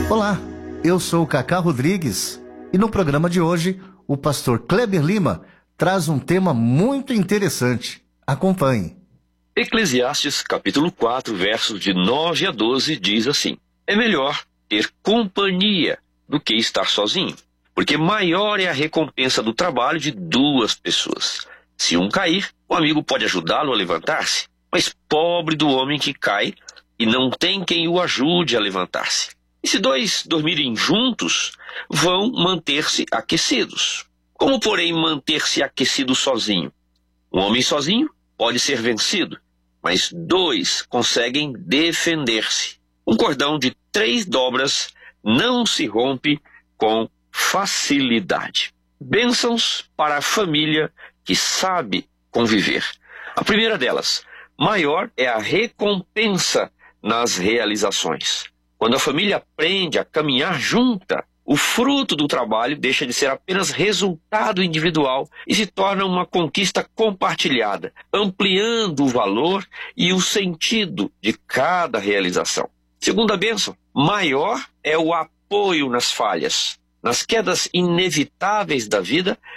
Olá, eu sou o Cacá Rodrigues e no programa de hoje o pastor Kleber Lima traz um tema muito interessante. Acompanhe. Eclesiastes capítulo 4, versos de 9 a 12 diz assim: é melhor ter companhia do que estar sozinho, porque maior é a recompensa do trabalho de duas pessoas. Se um cair, o amigo pode ajudá-lo a levantar-se, mas pobre do homem que cai e não tem quem o ajude a levantar-se. E se dois dormirem juntos, vão manter-se aquecidos. Como, porém, manter-se aquecido sozinho? Um homem sozinho pode ser vencido, mas dois conseguem defender-se. Um cordão de 3 dobras não se rompe com facilidade. Bênçãos para a família que sabe conviver. A primeira delas: maior é a recompensa nas realizações. Quando a família aprende a caminhar junta, o fruto do trabalho deixa de ser apenas resultado individual e se torna uma conquista compartilhada, ampliando o valor e o sentido de cada realização. Segunda bênção: maior é o apoio nas falhas. Nas quedas inevitáveis da vida,